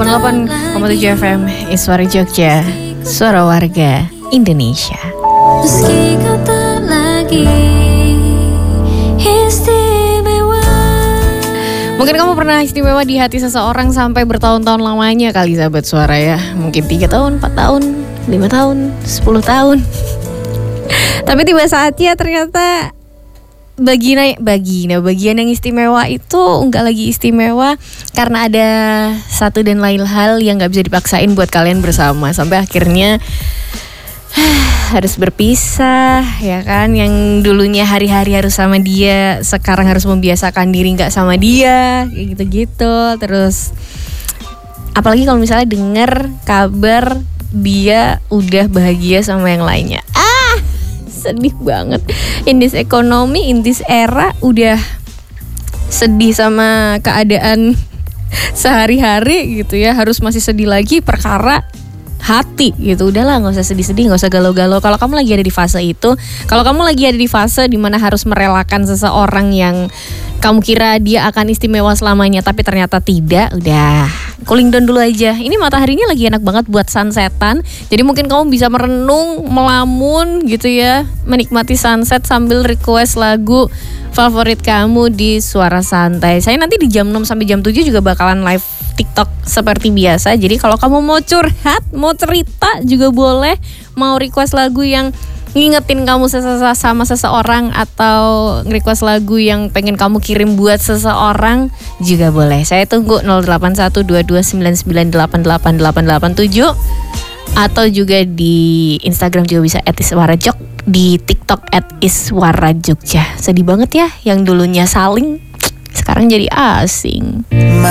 88,7 FM Iswara Jogja, suara warga Indonesia. Meski kau tak lagi istimewa. Mungkin kamu pernah istimewa di hati seseorang sampai bertahun-tahun lamanya kali sahabat suara ya. Mungkin 3 tahun, 4 tahun, 5 tahun, 10 tahun. Tapi tiba saatnya ternyata bagian yang istimewa itu enggak lagi istimewa karena ada satu dan lain hal yang gak bisa dipaksain buat kalian bersama. Sampai akhirnya harus berpisah ya kan. Yang dulunya hari-hari harus sama dia, sekarang harus membiasakan diri gak sama dia, kayak gitu-gitu. Terus apalagi kalau misalnya dengar kabar dia udah bahagia sama yang lainnya. Sedih banget. In this economy, in this era, udah sedih sama keadaan sehari-hari gitu ya. Harus masih sedih lagi perkara hati gitu. Udahlah, gak usah sedih-sedih, gak usah galau-galau. Kalau kamu lagi ada di fase itu, kalau kamu lagi ada di fase dimana harus merelakan seseorang yang kamu kira dia akan istimewa selamanya tapi ternyata tidak, udah cooling down dulu aja. Ini mataharinya lagi enak banget buat sunsetan. Jadi mungkin kamu bisa merenung, melamun gitu ya, menikmati sunset sambil request lagu favorit kamu di Suara Santai. Saya nanti di jam 6 sampai jam 7 juga bakalan live TikTok seperti biasa. Jadi kalau kamu mau curhat, mau cerita juga boleh, mau request lagu yang ngingetin kamu sama seseorang atau nge-request lagu yang pengen kamu kirim buat seseorang juga boleh. Saya tunggu 081229988887 atau juga di Instagram juga bisa @iswarajog, di TikTok @iswarajogja. Sedih banget ya yang dulunya saling sekarang jadi asing.